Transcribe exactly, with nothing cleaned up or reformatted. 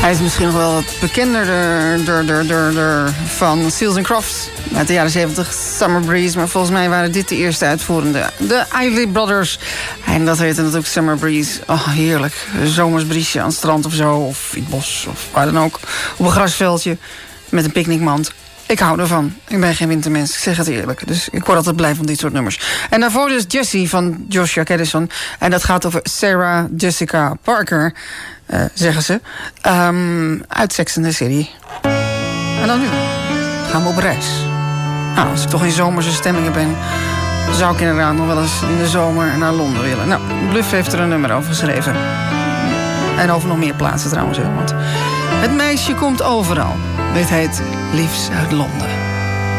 Hij is misschien nog wel wat bekender de, de, de, de, de, van Seals and Crofts uit de jaren zeventig, Summer Breeze. Maar volgens mij waren dit de eerste uitvoerende. De Isley Brothers. En dat heette natuurlijk Summer Breeze. Oh, heerlijk. Zomers briesje aan het strand of zo. Of in het bos, of waar dan ook. Op een grasveldje met een picknickmand. Ik hou ervan. Ik ben geen wintermens, ik zeg het eerlijk. Dus ik word altijd blij van dit soort nummers. En daarvoor dus Jessie van Joshua Caddison. En dat gaat over Sarah Jessica Parker, uh, zeggen ze. Um, uit Sex and the City. En dan nu gaan we op reis. Nou, als ik toch in zomerse stemmingen ben, zou ik inderdaad nog wel eens in de zomer naar Londen willen. Nou, Bluff heeft er een nummer over geschreven. En over nog meer plaatsen trouwens, hè, want het meisje komt overal. Dit heet Liefs uit Londen.